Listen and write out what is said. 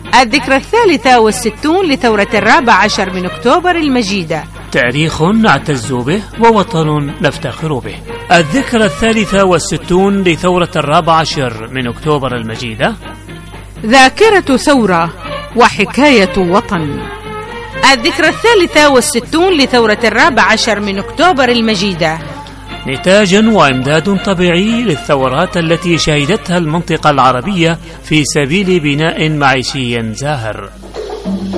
الذكرى 63 لثورة 14 من أكتوبر المجيدة. تاريخ نعتز به ووطن نفتخر به. الذكرى 63 لثورة 14 من أكتوبر المجيدة. ذاكرة ثورة وحكاية وطن. الذكرى 63 لثورة 14 من أكتوبر المجيدة. نتاج وإمداد طبيعي للثورات التي شهدتها المنطقة العربية في سبيل بناء معيشي زاهر.